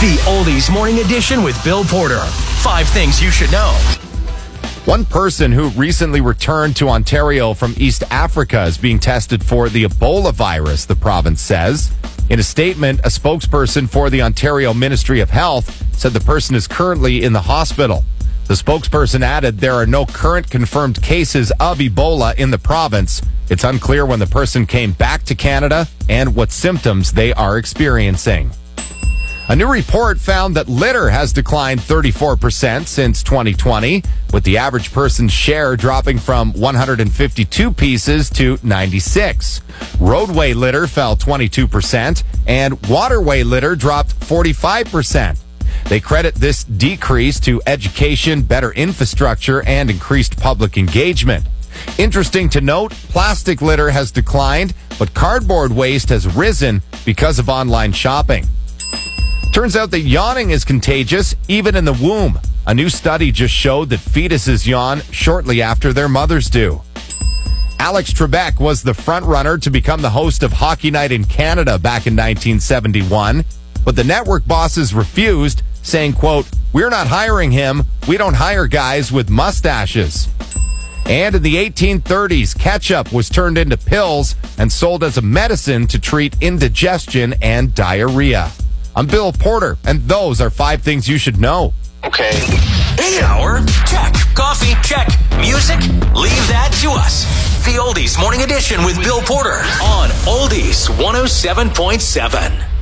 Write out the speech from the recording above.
The Oldies Morning Edition with Bill Porter. 5 things you should know. One person who recently returned to Ontario from East Africa is being tested for the Ebola virus, the province says. In a statement, a spokesperson for the Ontario Ministry of Health said the person is currently in the hospital. The spokesperson added there are no current confirmed cases of Ebola in the province. It's unclear when the person came back to Canada and what symptoms they are experiencing. A new report found that litter has declined 34% since 2020, with the average person's share dropping from 152 pieces to 96. Roadway litter fell 22%, and waterway litter dropped 45%. They credit this decrease to education, better infrastructure, and increased public engagement. Interesting to note, plastic litter has declined, but cardboard waste has risen because of online shopping. Turns out that yawning is contagious, even in the womb. A new study just showed that fetuses yawn shortly after their mothers do. Alex Trebek was the front-runner to become the host of Hockey Night in Canada back in 1971, but the network bosses refused, saying, quote, "We're not hiring him. We don't hire guys with mustaches." And in the 1830s, ketchup was turned into pills and sold as a medicine to treat indigestion and diarrhea. I'm Bill Porter, and those are 5 things you should know. Okay. Shower? Check. Coffee? Check. Music? Leave that to us. The Oldies Morning Edition with Bill Porter on Oldies 107.7.